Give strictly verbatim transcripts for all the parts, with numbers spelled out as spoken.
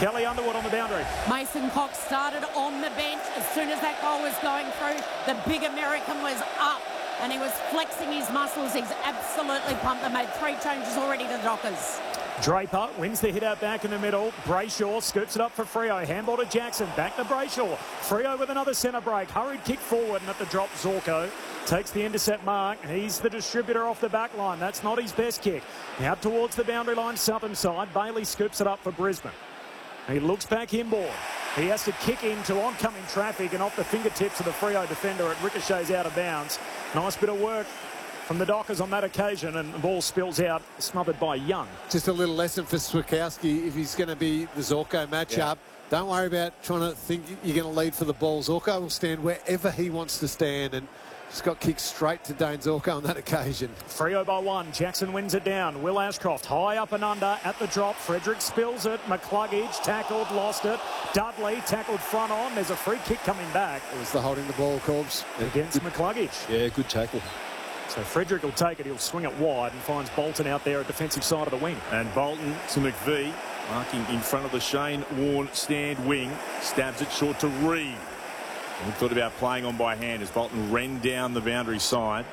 Kelly Underwood on the boundary. Mason Cox started on the bench. As soon as that goal was going through, the big American was up and he was flexing his muscles. He's absolutely pumped. They made three changes already to the Dockers. Draper wins the hit out back in the middle. Brayshaw scoops it up for Freo. Handball to Jackson. Back to Brayshaw. Freo with another centre break. Hurried kick forward, and at the drop, Zorko takes the intercept mark. He's the distributor off the back line. That's not his best kick. Out towards the boundary line, southern side. Bailey scoops it up for Brisbane. He looks back inboard. He has to kick into oncoming traffic and off the fingertips of the Freo defender. It ricochets out of bounds. Nice bit of work from the Dockers on that occasion, and the ball spills out, smothered by Young. Just a little lesson for Switkowski if he's going to be the Zorko matchup. Yeah. Don't worry about trying to think you're going to lead for the ball. Zorko will stand wherever he wants to stand, and just got kicked straight to Dane Zorko on that occasion. Freo by one. Jackson wins it down. Will Ashcroft high up and under at the drop. Frederick spills it. McCluggage tackled, lost it. Dudley tackled front on. There's a free kick coming back. It was the holding the ball, Corbs. Against good, McCluggage. Yeah, good tackle. So Frederick will take it. He'll swing it wide and finds Bolton out there at defensive side of the wing. And Bolton to McVie, marking in front of the Shane Warne stand wing. Stabs it short to Reed. And thought about playing on by hand as Bolton ran down the boundary side.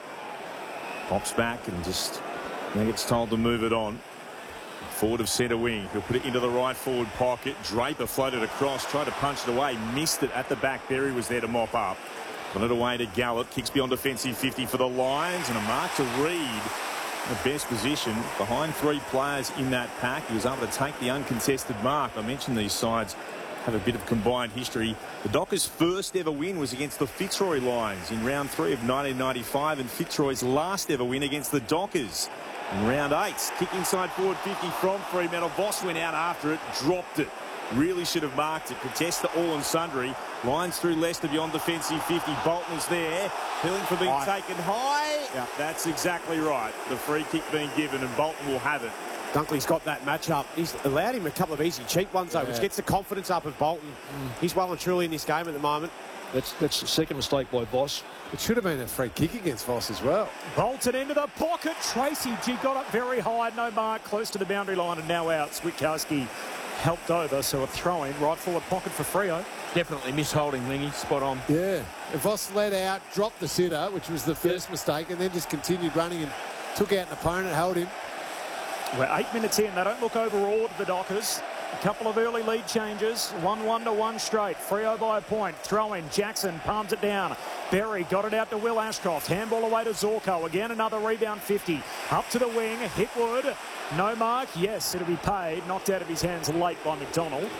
Pops back and just then gets told to move it on. Forward of centre wing. He'll put it into the right forward pocket. Draper floated across, tried to punch it away, missed it at the back. Berry was there to mop up. Put it away to Gallup. Kicks beyond defensive fifty for the Lions. And a mark to Reed. The best position behind three players in that pack. He was able to take the uncontested mark. I mentioned these sides have a bit of combined history. The Dockers' first ever win was against the Fitzroy Lions in round three of nineteen ninety-five, and Fitzroy's last ever win against the Dockers in round eight. Kick inside forward fifty from Fremantle. Voss went out after it, dropped it. Really should have marked it. Contest to all and sundry. Lines through Leicester beyond defensive fifty. Bolton is there. Hilling for being high. Taken high. Yeah. That's exactly right. The free kick being given, and Bolton will have it. Dunkley's got that matchup. He's allowed him a couple of easy, cheap ones, though, yeah. which gets the confidence up of Bolton. Mm. He's well and truly in this game at the moment. That's, that's the second mistake by Voss. It should have been a free kick against Voss as well. Bolton into the pocket. Tracy G got up very high. No mark. Close to the boundary line and now out. Switkowski helped over, so a throw-in. Right forward pocket for Freo. Definitely misholding, Lingy. Spot on. Yeah. Voss led out, dropped the sitter, which was the first yeah. mistake, and then just continued running and took out an opponent, held him. We're eight minutes in. They don't look overawed, the Dockers. A couple of early lead changes. one one to one straight. Freo by a point. Throw in. Jackson palms it down. Berry got it out to Will Ashcroft. Handball away to Zorko. Again, another rebound fifty. Up to the wing. Hitwood. No mark. Yes, it'll be paid. Knocked out of his hands late by McDonald.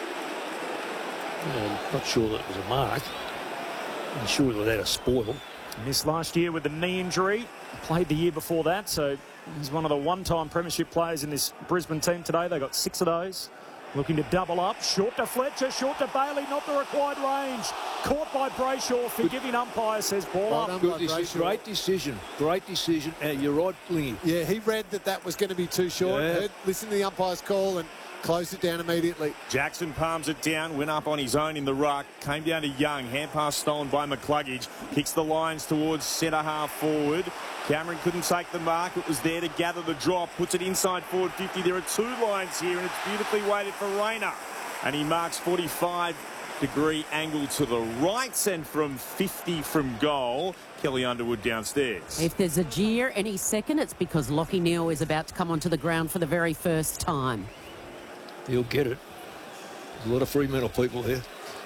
Yeah, I'm not sure that it was a mark. I'm sure that had a spoil. Missed last year with the knee injury. Played the year before that, so he's one of the one-time premiership players in this Brisbane team today. They got six of those. Looking to double up. Short to Fletcher, short to Bailey, not the required range. Caught by Brayshaw. Forgiving umpire, says ball well up. Good decision. Great decision. Great decision. Uh, you're right, Lingy. Yeah, he read that that was going to be too short. Yeah. Heard, listened to the umpire's call and closed it down immediately. Jackson palms it down, went up on his own in the ruck, came down to Young, hand pass stolen by McCluggage, kicks the lines towards centre half forward. Cameron couldn't take the mark, it was there to gather the drop, puts it inside forward fifty. There are two lines here and it's beautifully weighted for Rayner. And he marks forty-five degree angle to the right, and from fifty from goal, Kelly Underwood downstairs. If there's a jeer any second, it's because Lachie Neale is about to come onto the ground for the very first time. He'll get it. There's a lot of Fremantle people here.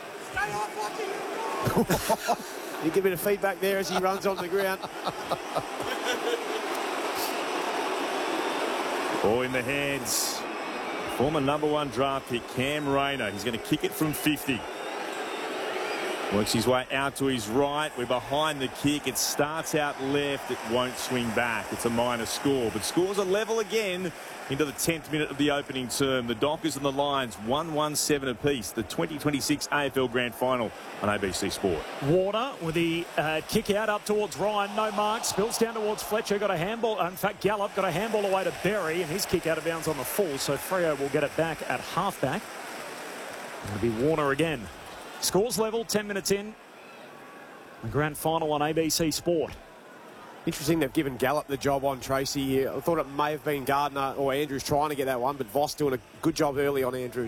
You give a bit of feedback there as he runs on the ground. Ball in the hands. Former number one draft pick, Cam Rayner. He's going to kick it from fifty. Works his way out to his right. We're behind the kick. It starts out left. It won't swing back. It's a minor score. But scores are level again into the tenth minute of the opening term. The Dockers and the Lions one one seven apiece. The twenty twenty-six A F L Grand Final on A B C Sport. Warner with the uh, kick out up towards Ryan. No mark. Spills down towards Fletcher. Got a handball. In fact, Gallup got a handball away to Berry, and his kick out of bounds on the full. So Freo will get it back at halfback. It'll be Warner again. Scores level, ten minutes in. The grand final on A B C Sport. Interesting they've given Gallup the job on Tracy here. I thought it may have been Gardner or Andrews trying to get that one, but Voss doing a good job early on Andrews.